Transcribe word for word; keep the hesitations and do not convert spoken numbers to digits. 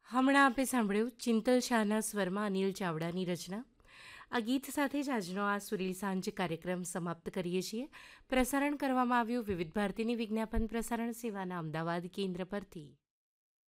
હમણાં આપે સાંભળ્યું ચિંતલ શાહના સ્વરમાં અનિલ ચાવડાની રચના. આ ગીત સાથે જ આજનો આ સુરીલ સાંજ કાર્યક્રમ સમાપ્ત કરીએ છીએ. પ્રસારણ કરવામાં આવ્યું વિવિધ ભારતીની વિજ્ઞાપન પ્રસારણ સેવાના અમદાવાદ કેન્દ્ર પરથી.